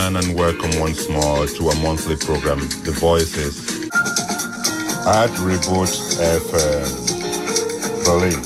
And welcome once more to our monthly program, The Voices, at Reboot FM, Berlin.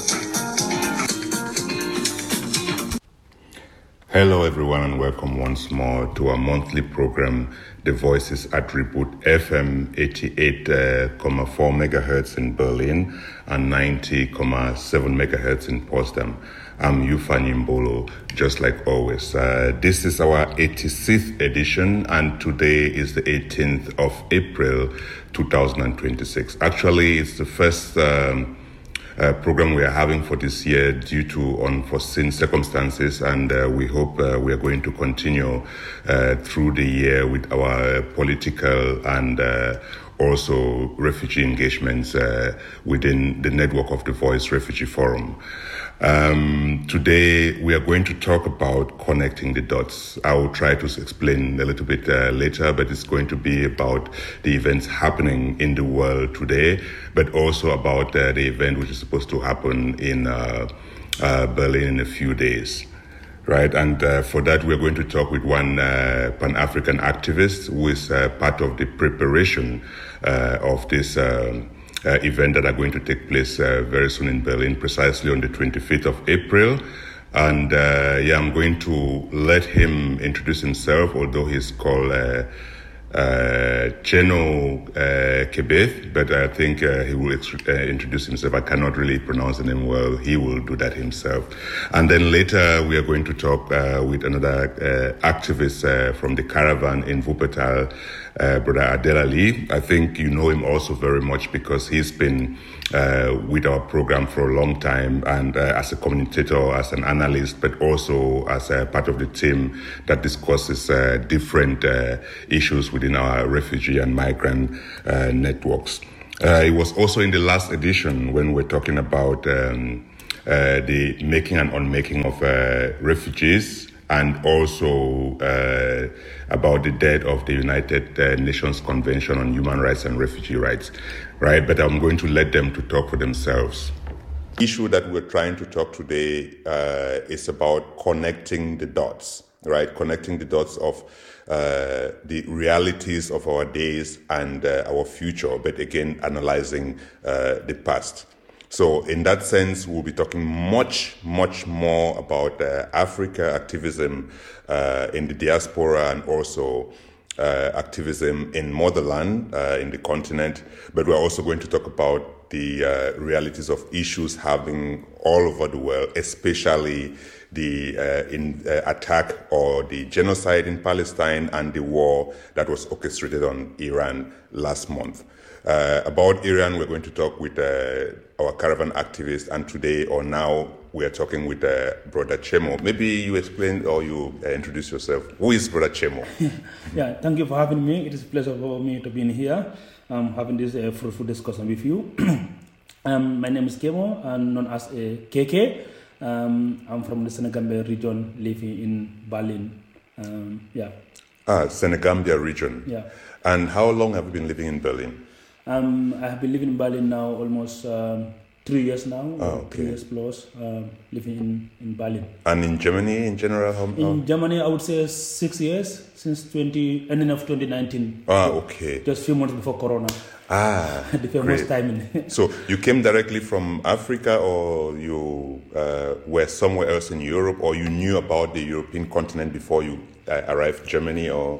Hello everyone and welcome once more to our monthly program, The Voices at Reboot FM, 88.4 megahertz in Berlin and 90.7 megahertz in Potsdam. I'm Yufani Mbolo, just like always. This is our 86th edition, and today is the 18th of April, 2026. Actually, it's the first program we are having for this year due to unforeseen circumstances, and we hope we are going to continue through the year with our political and also refugee engagements within the network of the Voice Refugee Forum. Today we are going to talk about connecting the dots. I will try to explain a little bit later, but it's going to be about the events happening in the world today, but also about the event which is supposed to happen in Berlin in a few days. Right, and for that we're going to talk with one Pan-African activist who is part of the preparation of this event that are going to take place very soon in Berlin, precisely on the 25th of April. And I'm going to let him introduce himself, although he's called Cheno Kebeth, but I think he will introduce himself. I cannot really pronounce the name well. He will do that himself. And then later we are going to talk with another activist from the caravan in Wuppertal, Brother Adel Ali. I think you know him also very much because he's been with our program for a long time, and as a commentator, as an analyst, but also as a part of the team that discusses different issues within our refugee and migrant networks. It was also in the last edition when we're talking about the making and unmaking of refugees, and also about the death of the United Nations Convention on Human Rights and Refugee Rights, right? But I'm going to let them to talk for themselves. The issue that we're trying to talk today is about connecting the dots, right? Connecting the dots of the realities of our days and our future, but again, analyzing the past. So in that sense, we'll be talking much more about Africa activism in the diaspora, and also activism in motherland, in the continent. But we're also going to talk about the realities of issues happening all over the world, especially the attack or the genocide in Palestine and the war that was orchestrated on Iran last month. About Iran, we're going to talk with our caravan activist, and today or now we are talking with Brother Chemo. Maybe you explain or you introduce yourself. Who is Brother Chemo? Yeah, thank you for having me. It is a pleasure for me to be in here, having this fruitful discussion with you. My name is Chemo, I'm known as KK. I'm from the Senegambia region, living in Berlin. Senegambia region. Yeah. And how long have you been living in Berlin? I have been living in Berlin now almost 3 years now. Okay. 3 years plus, living in Berlin. And in Germany in general? In Germany, I would say 6 years, since ending of 2019. Okay. Just a few months before Corona. The famous great. timing. So you came directly from Africa, or you were somewhere else in Europe, or you knew about the European continent before you arrived in Germany, or?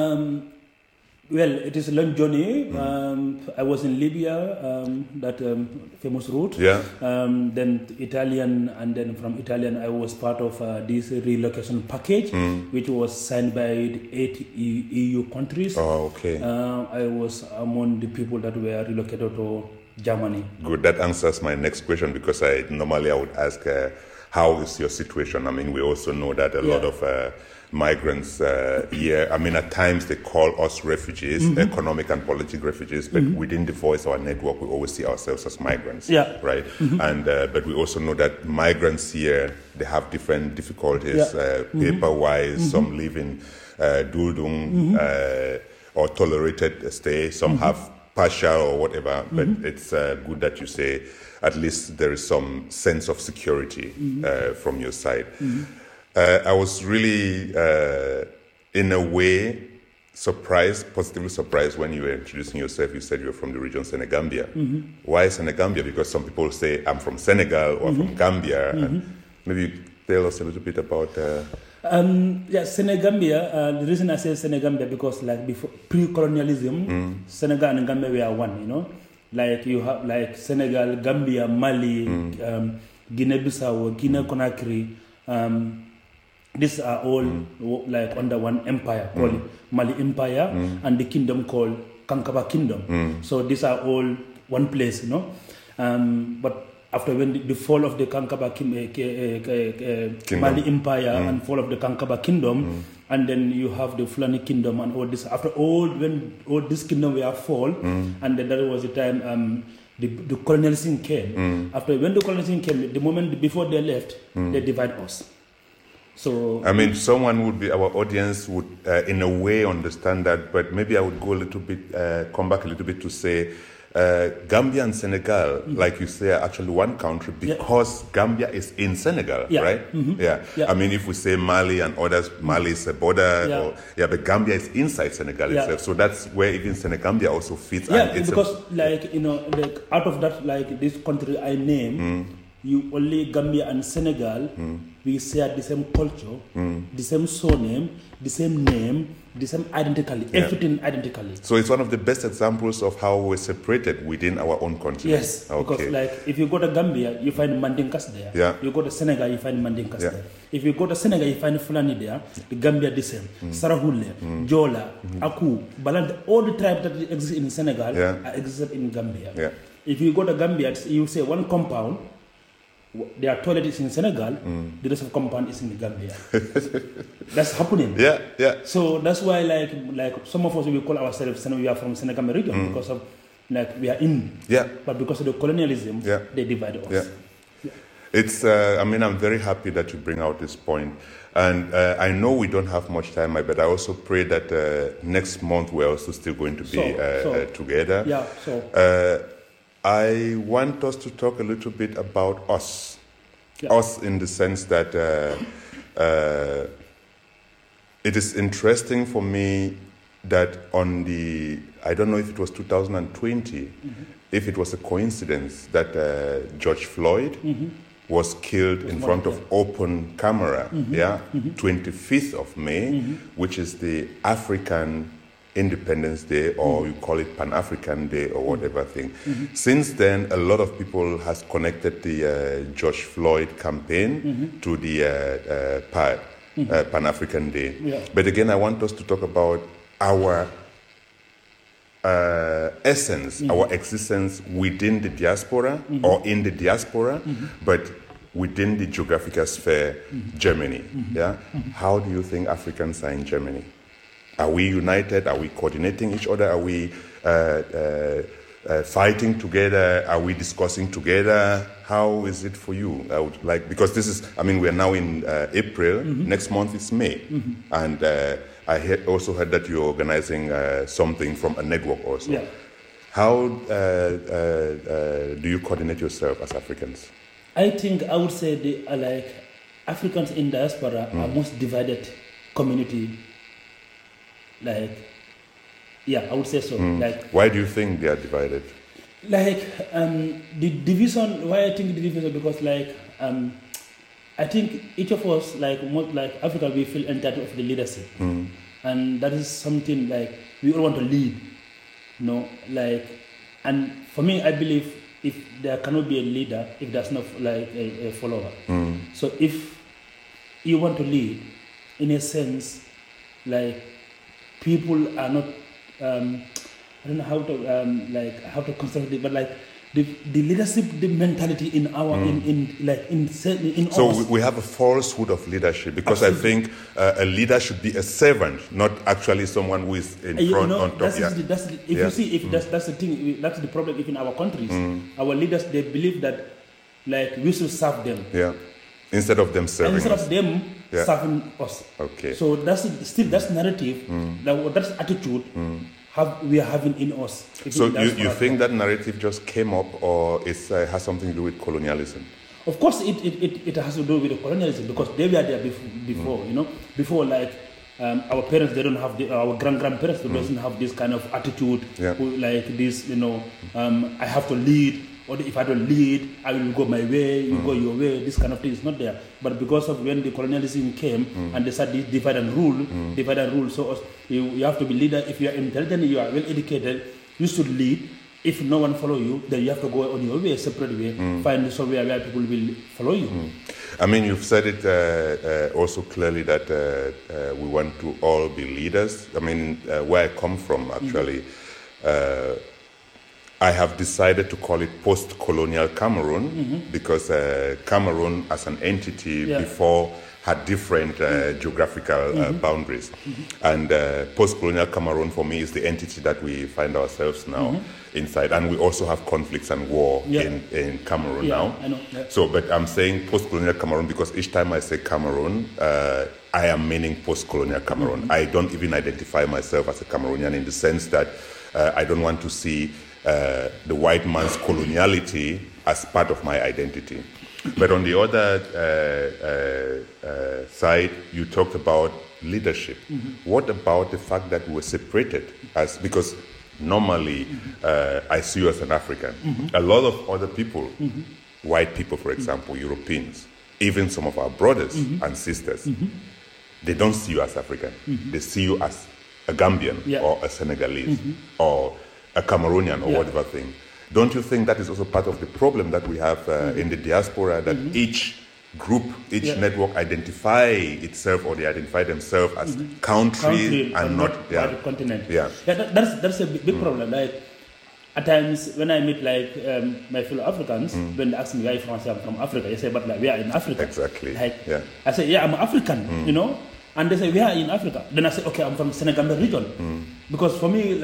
Well, it is a long journey. I was in Libya, that famous route. Yeah. Then Italian, and then from Italian, I was part of this relocation package, which was signed by 8 EU countries. Oh, okay. I was among the people that were relocated to Germany. Good. That answers my next question, because I would ask, how is your situation? I mean, we also know that a lot of migrants here. I mean, at times they call us refugees, economic and political refugees, but within the Voice, our network, we always see ourselves as migrants, right? And but we also know that migrants here, they have different difficulties, paper-wise. Some live in Duldung or tolerated stay. Some have partial or whatever, but it's good that you say at least there is some sense of security from your side. I was really in a way, positively surprised when you were introducing yourself. You said you were from the region Senegambia. Why Senegambia? Because some people say I'm from Senegal or from Gambia. And maybe you tell us a little bit about... Senegambia, the reason I say Senegambia, because like before pre-colonialism, Senegal and Gambia were one, you know. Like you have like Senegal, Gambia, Mali, Guinea-Bissau, Guinea-Conakry, these are all like under one empire, called Mali Empire, and the kingdom called Kankaba Kingdom. So these are all one place, you know. But after when the fall of the Kankaba Mali Empire and fall of the Kankaba Kingdom, and then you have the Fulani Kingdom and all this. After when all this kingdom were fall, and then that was the time the colonialism came. After when the colonialism came, the moment before they left, they divide us. So I mean, our audience would in a way understand that, but maybe I would go a little bit, come back a little bit to say, Gambia and Senegal, like you say, are actually one country because Gambia is in Senegal, right? Yeah. I mean, if we say Mali and others, Mali is a border, but Gambia is inside Senegal itself. So that's where even Senegambia also fits. Yeah, and because like, you know, like out of that, like this country I name, you only Gambia and Senegal, we share the same culture, the same surname, the same name, the same identically, everything identically. So it's one of the best examples of how we're separated within our own country. Yes, because like if you go to Gambia, you find Mandinkas there. Yeah. You go to Senegal, you find Mandinkas there. If you go to Senegal, you find Fulani there. The Gambia the same. Sarahule, Jola, Aku, Baland, all the tribes that exist in Senegal exist in Gambia. Yeah. If you go to Gambia, you say one compound, their toilet is in Senegal, the rest of compound is in the Gambia. That's happening. Yeah. So that's why like some of us, we call ourselves, we are from Senegal region because of like we are in. Yeah. But because of the colonialism, they divide us. Yeah. It's. I mean, I'm very happy that you bring out this point, and I know we don't have much time, but I also pray that next month we're also still going to be together. Yeah. So. I want us to talk a little bit about us. Us in the sense that it is interesting for me that I don't know if it was 2020, if it was a coincidence that George Floyd was killed in front of open camera, 25th of May, which is the African Independence Day, or you call it Pan-African Day or whatever thing. Since then, a lot of people has connected the George Floyd campaign to the Pan-African Day. Yeah. But again, I want us to talk about our essence, our existence within the diaspora or in the diaspora, but within the geographical sphere, Germany. How do you think Africans are in Germany? Are we united? Are we coordinating each other? Are we fighting together? Are we discussing together? How is it for you? I would like, because this is, I mean, we are now in April. Next month is May. And I also heard that you're organizing something from a network also. Yeah. How do you coordinate yourself as Africans? I think I would say like Africans in diaspora are most divided community. Like, I would say so. Like, why do you think they are divided? Like, the division. Why I think the division? Because like, I think each of us, like most like Africa, we feel entitled of the leadership, and that is something like we all want to lead. You know, like, and for me, I believe if there cannot be a leader if there's not like a follower. So if you want to lead, in a sense, like. People are not. I don't know how to construct it, but like the leadership, the mentality in our in So us. We have a falsehood of leadership because absolutely. I think a leader should be a servant, not actually someone who is in front on top. You see, if that's the thing, that's the problem. If in our countries, our leaders they believe that like we should serve them. Yeah. Instead of them serving serving us. Okay. So that's narrative, that's attitude we are having in us. So you think that narrative just came up, or it has something to do with colonialism? Of course, it has to do with the colonialism because they were there before. You know, before like our parents, they don't have our grandparents, they doesn't have this kind of attitude, like this, I have to lead, or if I don't lead, I will go my way, you go your way. This kind of thing is not there. But because of when the colonialism came and they started divide and rule. So you have to be leader. If you are intelligent, you are well educated, you should lead. If no one follow you, then you have to go on your way, a separate way, find somewhere where people will follow you. I mean, you've said it also clearly that we want to all be leaders. I mean, where I come from, actually, I have decided to call it post-colonial Cameroon because Cameroon as an entity before had different geographical boundaries. And post-colonial Cameroon for me is the entity that we find ourselves now inside. And we also have conflicts and war in Cameroon now. I know. So, but I'm saying post-colonial Cameroon because each time I say Cameroon, I am meaning post-colonial Cameroon. I don't even identify myself as a Cameroonian in the sense that I don't want to see the white man's coloniality as part of my identity. But on the other side, you talked about leadership. What about the fact that we were separated? Because normally I see you as an African. A lot of other people, white people, for example, Europeans, even some of our brothers and sisters, they don't see you as African. They see you as a Gambian or a Senegalese or a Cameroonian or whatever thing. Don't you think that is also part of the problem that we have in the diaspora, that each group, each network identify itself or they identify themselves as country and not the continent? That's a big problem. Like at times when I meet my fellow Africans, when they ask me where I'm from, I say I'm from Africa. They say, but we are in Africa. Exactly. I say, I'm African, and they say, we are in Africa. Then I say, okay, I'm from Senegal region. Because for me,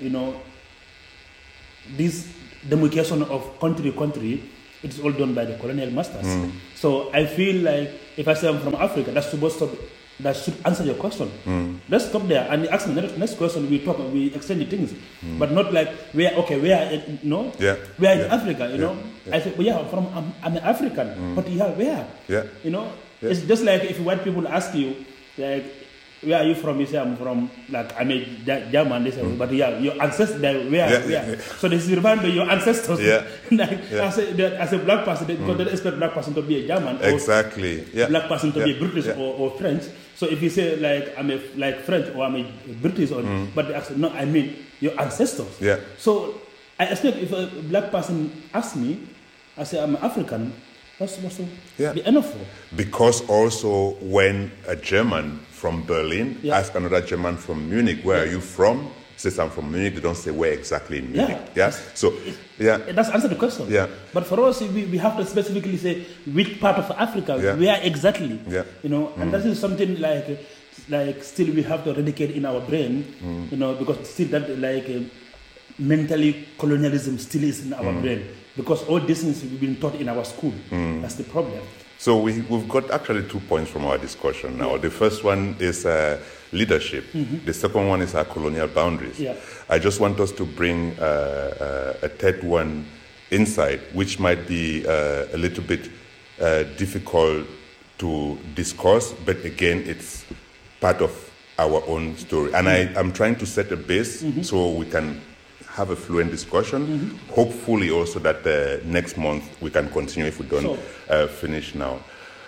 this demarcation of country, it's all done by the colonial masters. So I feel like if I say I'm from Africa, that should answer your question. Let's stop there and ask me the next question. We talk, we exchange the things, but not like we are in Africa. I say, I'm an African, but where? It's just like if white people ask you, like, where are you from? You say, I'm from, I'm a German. They say, but your ancestors, where? So this is remember your ancestors. As a black person, because they expect black person to be a German. Exactly. Or black person to be a British or French. So if you say, I'm a French or I'm a British, but they ask, no, I mean your ancestors. So I expect if a black person asks me, I say, I'm African. That's be enough for. Because also when a German from Berlin asks another German from Munich, where are you from? Says I'm from Munich, they don't say where exactly in Munich. So that's answer the question. But for us, we have to specifically say which part of Africa, where exactly. And that is something like still we have to eradicate in our brain, because still that mentally colonialism still is in our brain. Because all these things we've been taught in our school. That's the problem. So we've got actually 2 points from our discussion now. The first one is leadership. The second one is our colonial boundaries. I just want us to bring a third one inside, which might be a little bit difficult to discuss, but again, it's part of our own story. And I'm trying to set a base so we can have a fluent discussion. Hopefully also that next month we can continue if we don't finish now.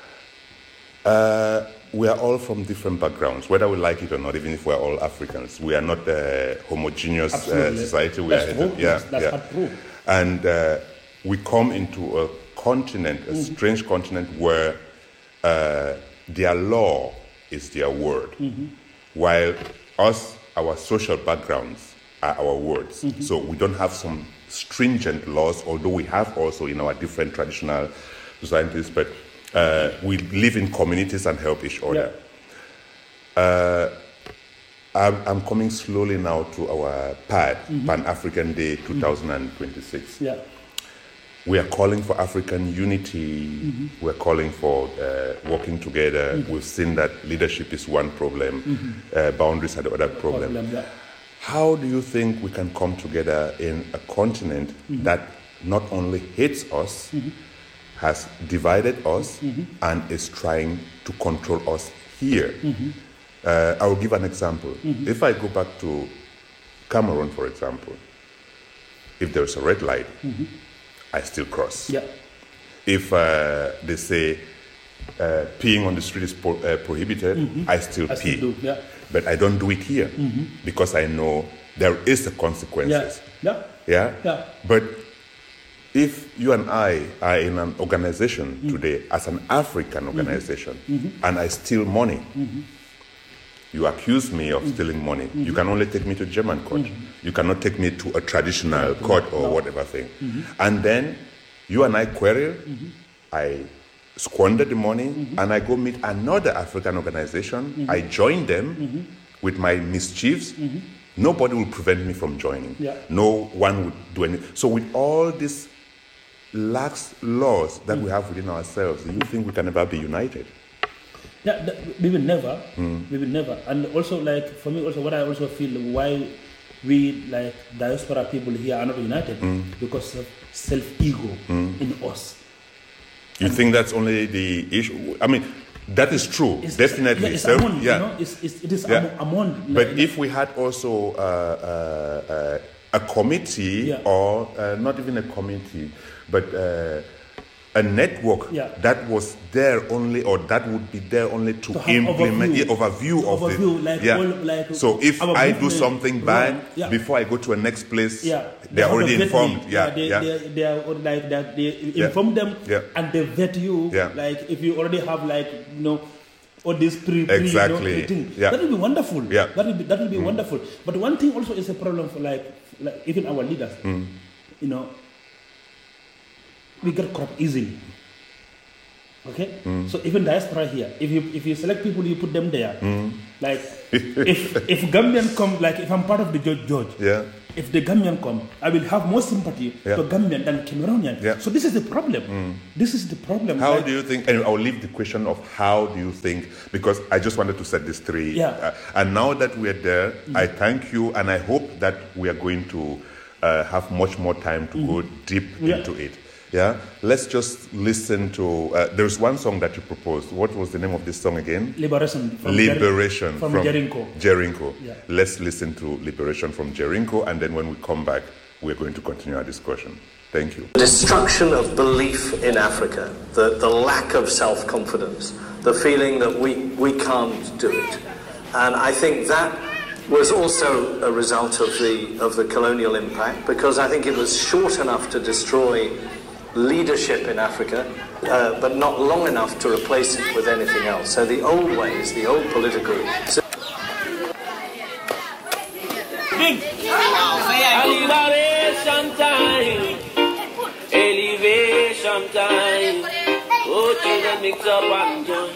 We are all from different backgrounds, whether we like it or not, even if we're all Africans. We are not a homogeneous society. That's true. And we come into a continent, a strange continent where their law is their word, while our social backgrounds are our words. So we don't have some stringent laws, although we have also in our different traditional societies, but we live in communities and help each other. I'm coming slowly now to our PAD, Pan-African Day 2026. We are calling for African unity. We're calling for working together. We've seen that leadership is one problem, boundaries are the other problem. How do you think we can come together in a continent that not only hates us, has divided us, and is trying to control us here? I will give an example. If I go back to Cameroon, for example, if there's a red light, I still cross. Yeah. If they say peeing on the street is prohibited, I still pee. Still do, yeah. But I don't do it here because I know there is a consequences. Yeah. But if you and I are in an organization today as an African organization and I steal money, you accuse me of stealing money. You can only take me to German court. You cannot take me to a traditional court or whatever thing. And then you and I quarrel. I squander the money and I go meet another African organization. I join them with my mischiefs. Nobody will prevent me from joining. No one would do anything. So with all these lax laws that we have within ourselves, do you think we can ever be united? Yeah, we will never. We will never. And also, like, for me, also, what I also feel why we, like, diaspora people here are not united, because of self-ego in us. You think that's only the issue? I mean, that is true, definitely. It's among, you know, it is among. But if we had also a committee, or not even a committee, but a network that was there only, or that would be there only to implement overview of it. Like, so if I do something bad before I go to a next place, they are already informed. They are like that. They inform them and they vet you. Like if you already have, like, you know, all this exactly. thing, that will be wonderful. That will be wonderful. But one thing also is a problem for like even our leaders. You know, we get corrupt easily. Okay, so even diaspora here, if you select people, you put them there. Like if Gambian come, like if I'm part of the judge, if the Gambian come, I will have more sympathy to Gambian than Cameroonian. So this is the problem. This is the problem. How do you think? And I'll leave the question of how do you think, because I just wanted to set this straight. And now that we're there, I thank you, and I hope that we are going to have much more time to go deep into it. Let's just listen to. There's one song that you proposed. What was the name of this song again? Liberation from Jerinko. Jerinko. Let's listen to Liberation from Jerinko, and then when we come back, we're going to continue our discussion. Thank you. The destruction of belief in Africa, the lack of self-confidence, the feeling that we can't do it, and I think that was also a result of the colonial impact, because I think it was short enough to destroy leadership in Africa, but not long enough to replace it with anything else. So the old ways, the old political... Elevation time, elevation time. Oh, children mix up and join.